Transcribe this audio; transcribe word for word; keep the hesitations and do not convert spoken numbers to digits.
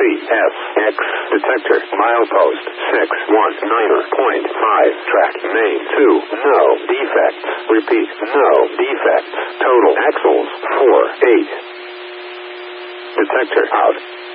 F, X, detector, milepost, six one nine point five, track, main, two, no defects, repeat, no defects, total axles, four eight, detector, out.